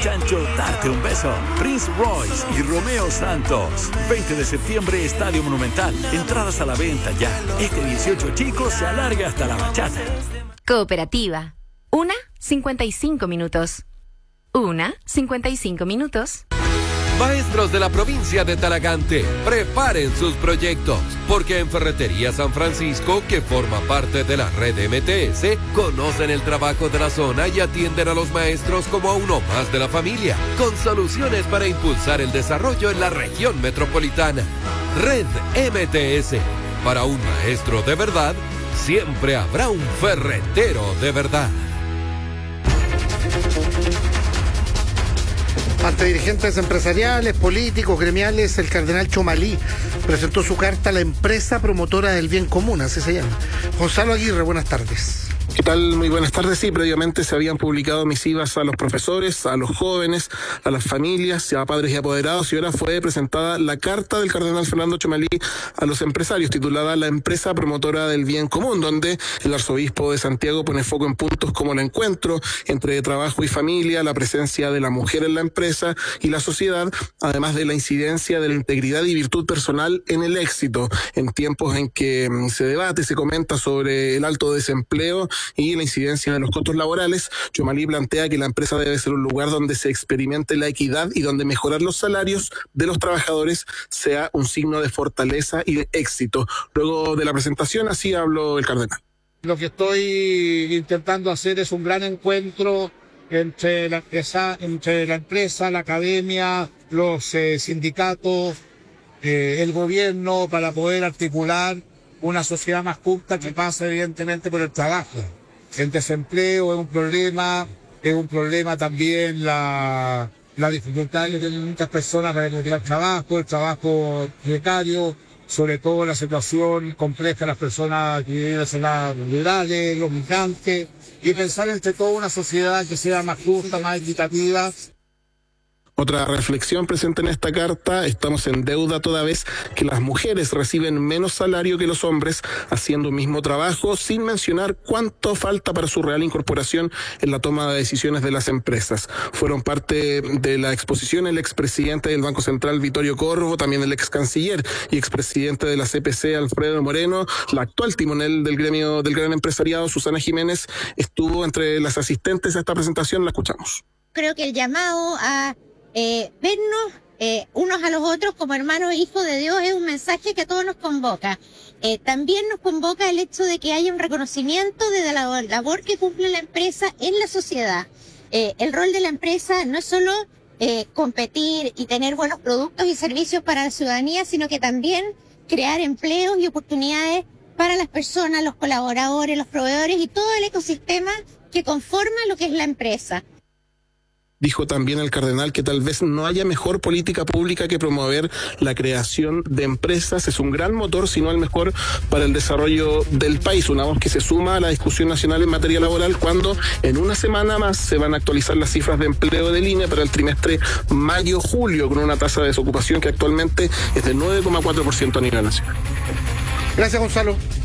chancho darte un beso. Prince Royce y Romeo Santos. 20 de septiembre, Estadio Monumental. Entradas a la venta ya. Este 18 chicos se alarga hasta la bachata. Cooperativa. 1:55 minutos. 1:55 minutos. Maestros de la provincia de Talagante, preparen sus proyectos, porque en Ferretería San Francisco, que forma parte de la red MTS, conocen el trabajo de la zona y atienden a los maestros como a uno más de la familia, con soluciones para impulsar el desarrollo en la región metropolitana. Red MTS, para un maestro de verdad, siempre habrá un ferretero de verdad. Ante dirigentes empresariales, políticos, gremiales, el cardenal Chomalí presentó su carta a la empresa promotora del bien común, así se llama. Gonzalo Aguirre, buenas tardes. ¿Qué tal? Muy buenas tardes. Sí, previamente se habían publicado misivas a los profesores, a los jóvenes, a las familias, a padres y apoderados, y ahora fue presentada la carta del cardenal Fernando Chomalí a los empresarios, titulada La empresa promotora del bien común, donde el arzobispo de Santiago pone foco en puntos como el encuentro entre trabajo y familia, la presencia de la mujer en la empresa y la sociedad, además de la incidencia de la integridad y virtud personal en el éxito, en tiempos en que se debate, se comenta sobre el alto desempleo y la incidencia de los costos laborales. Chomalí plantea que la empresa debe ser un lugar donde se experimente la equidad y donde mejorar los salarios de los trabajadores sea un signo de fortaleza y de éxito. Luego de la presentación, así habló el cardenal. Lo que estoy intentando hacer es un gran encuentro entre la empresa, la academia, los sindicatos, el gobierno, para poder articular una sociedad más justa que pasa evidentemente por el trabajo. El desempleo es un problema también la dificultad que tienen muchas personas para encontrar trabajo, el trabajo precario, sobre todo la situación compleja de las personas que viven en zonas rurales, los migrantes, y pensar entre todo una sociedad que sea más justa, más equitativa. Otra reflexión presente en esta carta: estamos en deuda toda vez que las mujeres reciben menos salario que los hombres haciendo un mismo trabajo, sin mencionar cuánto falta para su real incorporación en la toma de decisiones de las empresas. Fueron parte de la exposición el expresidente del Banco Central, Vittorio Corvo, también el ex canciller y expresidente de la CPC, Alfredo Moreno. La actual timonel del gremio del gran empresariado, Susana Jiménez, estuvo entre las asistentes a esta presentación. La escuchamos. Creo que el llamado a vernos unos a los otros como hermanos e hijos de Dios es un mensaje que a todos nos convoca. También nos convoca el hecho de que haya un reconocimiento de la labor que cumple la empresa en la sociedad. El rol de la empresa no es solo competir y tener buenos productos y servicios para la ciudadanía, sino que también crear empleos y oportunidades para las personas, los colaboradores, los proveedores y todo el ecosistema que conforma lo que es la empresa. Dijo también el cardenal que tal vez no haya mejor política pública que promover la creación de empresas. Es un gran motor, si no el mejor, para el desarrollo del país. Una voz que se suma a la discusión nacional en materia laboral, cuando en una semana más se van a actualizar las cifras de empleo del INE para el trimestre mayo-julio, con una tasa de desocupación que actualmente es del 9,4% a nivel nacional. Gracias, Gonzalo.